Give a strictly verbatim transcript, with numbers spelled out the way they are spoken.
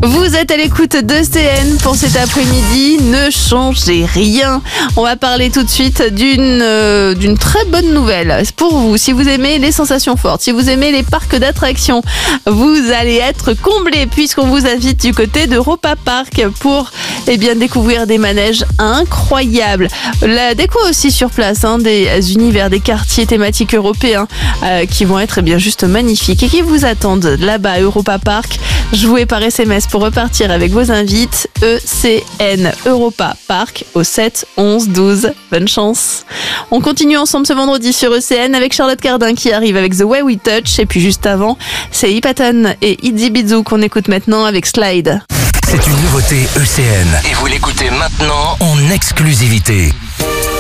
Vous êtes à l'écoute d'E C N pour cet après-midi. Ne changez rien. On va parler tout de suite d'une euh, d'une très bonne nouvelle pour vous. Si vous aimez les sensations fortes, si vous aimez les parcs d'attractions, vous allez être comblés puisqu'on vous invite du côté d'Europa Park pour eh bien, découvrir des manèges incroyables. La déco aussi sur place, hein, des univers, des quartiers thématiques européens euh, qui vont être eh bien, juste magnifiques et qui vous attendent là-bas à Europa Park. Jouez par S M S pour repartir avec vos invites. E C N Europa Park au sept onze douze. Bonne chance. On continue ensemble ce vendredi sur E C N avec Charlotte Cardin qui arrive avec The Way We Touch. Et puis juste avant, c'est Ipatan et Idzi Bizou qu'on écoute maintenant avec Slide. C'est une nouveauté E C N et vous l'écoutez maintenant en exclusivité